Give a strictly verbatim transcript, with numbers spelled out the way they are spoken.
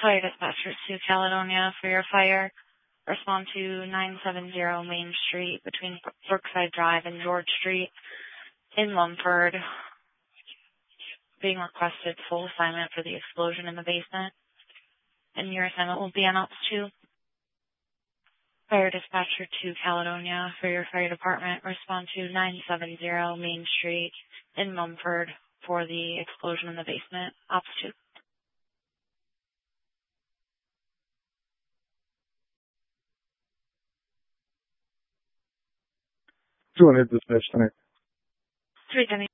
Fire dispatcher to Caledonia for your fire. Respond to nine seven zero Main Street between Brookside Drive and George Street in Lumford. Being requested full assignment for the explosion in the basement. And your assignment will be on Ops two. Fire dispatcher to Caledonia for your fire department. Respond to nine seven zero Main Street in Mumford for the explosion in the basement. Ops two. two hundred dispatch center. three seventy.